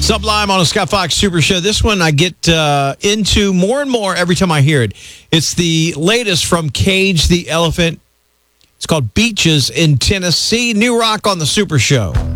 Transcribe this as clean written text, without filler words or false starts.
Sublime on a Scott Fox Super Show. This one I get into more and more every time I hear it. It's the latest from Cage the Elephant. It's called Beaches in Tennessee. New rock on the Super Show.